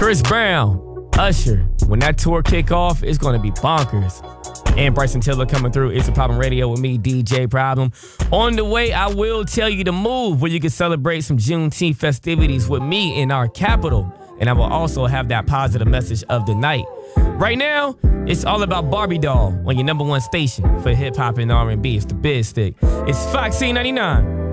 Chris Brown, Usher. When that tour kick off, it's going to be bonkers. And Bryson Tiller coming through. It's a Problem Radio with me, DJ Problem. On the way, I will tell you the move where you can celebrate some Juneteenth festivities with me in our capital. And I will also have that positive message of the night. Right now, it's all about Barbie Doll on your number one station for hip hop and R&B. It's the Biz Stick. It's Foxy 99.